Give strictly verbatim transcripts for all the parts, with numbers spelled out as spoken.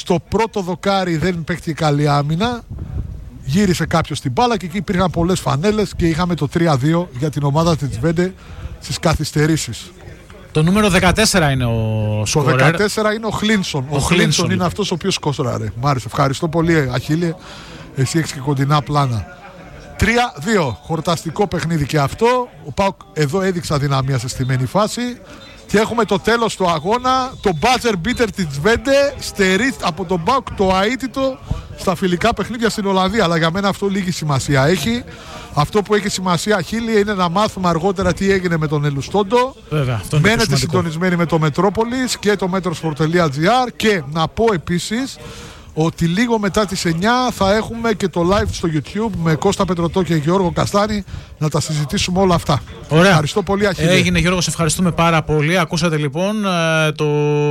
στο πρώτο δοκάρι δεν παίχτηκε καλή άμυνα. Γύρισε κάποιος την μπάλα και εκεί υπήρχαν πολλές φανέλες και είχαμε το τρία δύο για την ομάδα της Βέντε στις καθυστερήσεις. Το νούμερο δεκατέσσερα είναι ο σκορέρ. Το δεκατέσσερα είναι ο Χλίνσον. Ο, ο Χλίνσον είναι αυτός ο οποίος σκόραρε. Μ' άρεσε. Ευχαριστώ πολύ, Αχίλη. Εσύ έχεις και κοντινά πλάνα. τρία δύο. Χορταστικό παιχνίδι και αυτό. Ο ΠΑΟΚ εδώ έδειξε αδυναμία σε στημένη φάση. Και έχουμε το τέλος του αγώνα. Το buzzer beater της Βέντε στερεί από τον ΠΑΟΚ το αίτητο στα φιλικά παιχνίδια στην Ολλανδία. Αλλά για μένα αυτό λίγη σημασία έχει. Αυτό που έχει σημασία, Χίλια, είναι να μάθουμε αργότερα τι έγινε με τον Ελουστόντο. Βέβαια, αυτό είναι μένετε συντονισμένοι με το Μετρόπολης και το metrosport τελεία τζι άρ. Και να πω επίσης ότι λίγο μετά τις εννιά θα έχουμε και το live στο YouTube με Κώστα Πετρωτό και Γιώργο Καστάνη να τα συζητήσουμε όλα αυτά. Ωραία. Ευχαριστώ πολύ, Αχίλη. Έγινε, Γιώργο, σε ευχαριστούμε πάρα πολύ. Ακούσατε λοιπόν το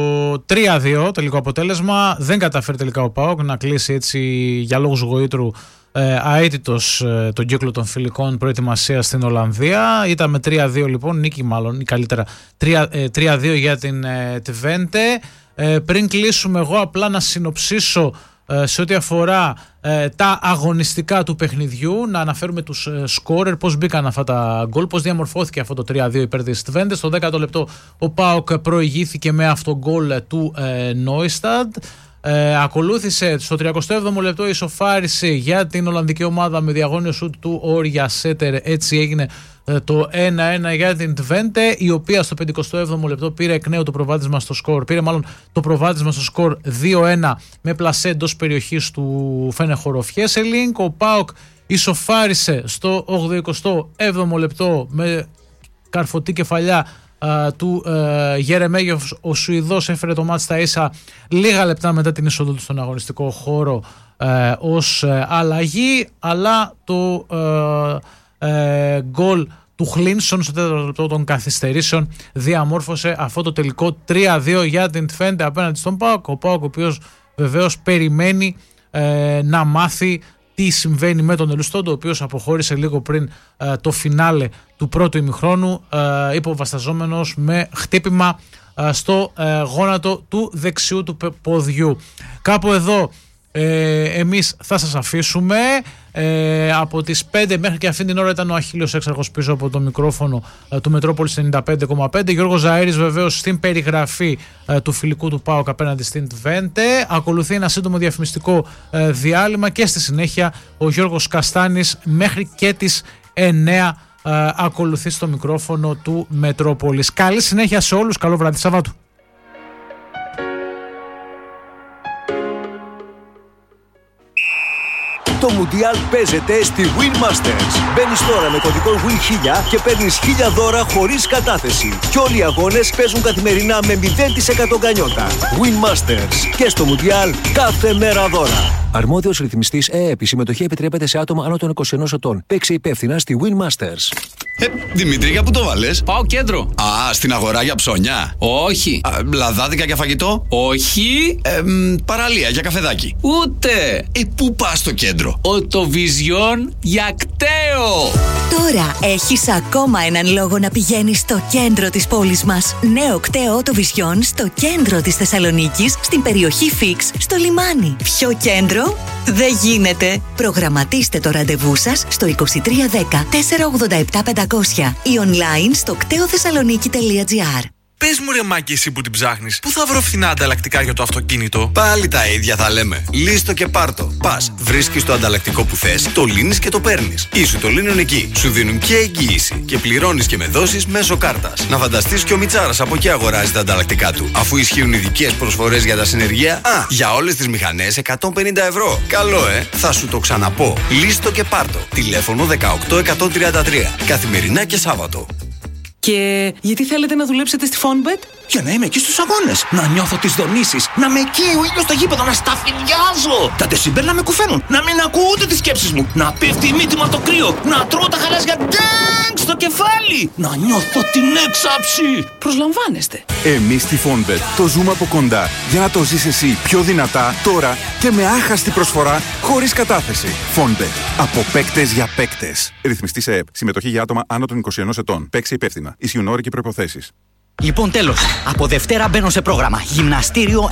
τρία δύο τελικό αποτέλεσμα. Δεν καταφέρει τελικά ο ΠΑΟΚ να κλείσει έτσι για λόγους γοήτρου ε, αίτητος ε, τον κύκλο των φιλικών προετοιμασίας στην Ολλανδία. Ήταν με τρία δύο λοιπόν, νίκη μάλλον ή καλύτερα τρία δύο για την ε, Twente. Ε, πριν κλείσουμε, εγώ απλά να συνοψίσω ε, σε ό,τι αφορά ε, τα αγωνιστικά του παιχνιδιού, να αναφέρουμε τους ε, σκόρερ, πώς μπήκαν αυτά τα γκολ, πώς διαμορφώθηκε αυτό το τρία δύο υπέρ της Twente. Στο δέκατο λεπτό ο ΠΑΟΚ προηγήθηκε με αυτό γκολ του ε, Νόισταντ. Ε, ακολούθησε στο τριακοστό έβδομο λεπτό η ισοφάριση για την Ολλανδική ομάδα με διαγώνιο σουτ του Όρια Σέτερ. Έτσι έγινε ε, το ένα ένα για την Twente, η οποία στο πενηκοστό έβδομο λεπτό πήρε εκ νέου το προβάδισμα στο σκορ. Πήρε μάλλον το προβάδισμα στο σκορ δύο ένα με πλασέ εντός περιοχής του Φένεχορο Φιέσελινγκ. Ο ΠΑΟΚ ισοφάρισε στο ογδοηκοστό έβδομο λεπτό με καρφωτή κεφαλιά Uh, του uh, Γερεμέγεφ. Ο Σουηδός έφερε το μάτς στα ίσα λίγα λεπτά μετά την είσοδο του στον αγωνιστικό χώρο uh, ως uh, αλλαγή, αλλά το γκολ uh, uh, του Χλίνσον στο τέταρτο λεπτό των καθυστερήσεων διαμόρφωσε αυτό το τελικό τρία δύο για την Twente απέναντι στον ΠΑΟΚ. Ο ΠΑΟΚ, ο οποίος βεβαίως περιμένει uh, να μάθει τι συμβαίνει με τον Ελουστόντο, ο οποίος αποχώρησε λίγο πριν ε, το φινάλε του πρώτου ημιχρόνου, ε, υποβασταζόμενος με χτύπημα ε, στο ε, γόνατο του δεξιού του ποδιού. Κάπου εδώ ε, εμείς θα σας αφήσουμε. Ε, από τις πέντε μέχρι και αυτήν την ώρα ήταν ο Αχίλιος Έξαρχος πίσω από το μικρόφωνο ε, του Μετρόπολης ενενήντα πέντε κόμμα πέντε. Γιώργος Ζαΐρης βεβαίως στην περιγραφή ε, του φιλικού του ΠΑΟΚ απέναντι στην Twente. Ακολουθεί ένα σύντομο διαφημιστικό ε, διάλειμμα και στη συνέχεια ο Γιώργος Καστάνης μέχρι και τις εννιά ε, ακολουθεί στο μικρόφωνο του Μετρόπολης. Καλή συνέχεια σε όλους, καλό βράδυ Σαββάτου. Το Μουντιάλ παίζεται στη Win Masters. Μπαίνεις τώρα με κωδικό Win χίλια και παίρνεις χίλια δώρα χωρίς κατάθεση. Και όλοι οι αγώνες παίζουν καθημερινά με μηδέν τοις εκατό γκανιότα. Win Masters. Και στο Μουντιάλ κάθε μέρα δώρα. Αρμόδιος ρυθμιστής ΕΕΠ. Η συμμετοχή επιτρέπεται σε άτομα άνω των είκοσι ενός ετών. Παίξε υπεύθυνα στη Win Masters. Ε, Δημήτρη, για πού το βάλες? Πάω κέντρο. Α, στην αγορά για ψώνια. Όχι. Α, λαδάδικα για φαγητό. Όχι. Ε, μ, παραλία για καφεδάκι. Ούτε. Ε, πού πας στο κέντρο? Οτοβιζιόν για κταίο. Τώρα έχεις ακόμα έναν λόγο να πηγαίνεις στο κέντρο της πόλης μας. Νέο κταίο Οτοβιζιόν στο κέντρο της Θεσσαλονίκης, στην περιοχή Φίξ, στο λιμάνι. Ποιο κέντρο? Δεν γίνεται. Προγραμματίστε το ραντεβού σας στο είκοσι τρία δέκα τετρακόσια ογδόντα επτά πεντακόσια ή online στο κτέοθεσσαλονίκη τελεία τζι άρ. Πες μου ρε Μάκη, εσύ που την ψάχνεις, πού θα βρω φθηνά ανταλλακτικά για το αυτοκίνητο? Πάλι τα ίδια θα λέμε. Λύστο και πάρτο. Πας, βρίσκεις το ανταλλακτικό που θες, το λύνεις και το παίρνεις. Ή σου το λύνουν εκεί. Σου δίνουν και εγγύηση. Και πληρώνεις και με δόσεις μέσω κάρτας. Να φανταστείς και ο Μιτσάρας από εκεί αγοράζει τα ανταλλακτικά του. Αφού ισχύουν ειδικές προσφορές για τα συνεργεία. Α, για όλες τις μηχανές εκατόν πενήντα ευρώ. Καλό, ε! Θα σου το ξαναπώ. Λύστο και πάρτο. Τηλέφωνο δεκαοκτώ εκατόν τριάντα τρία. Καθημερινά και Σάββατο. Και γιατί θέλετε να δουλέψετε στη Fonbet? Για να είμαι εκεί στους αγώνες, να νιώθω τις δονήσεις, να με εκεί ο ήλιος στο γήπεδο, να σταφυδιάζω. Τα ντεσιμπέλ να με κουφαίνουν, να μην ακούω ούτε τις σκέψεις μου, να πέφτει η μύτη μου από το κρύο, να τρώω τα χαλάζια ντάγκ στο κεφάλι, να νιώθω την έξαψη. Προσλαμβάνεστε. Εμείς στη Fonbet το ζούμε από κοντά για να το ζεις εσύ πιο δυνατά τώρα και με άχαστη προσφορά χωρίς κατάθεση. Fonbet. Από παίκτες για παίκτες. Ρυθμιστής ΕΕΠ. Συμμετοχή για άτομα άνω των είκοσι ενός ετών. Παίξε υπεύθυνα. Ισχύουν όροι και προϋποθέσεις. Λοιπόν, τέλος. Από Δευτέρα μπαίνω σε πρόγραμμα. Γυμναστήριο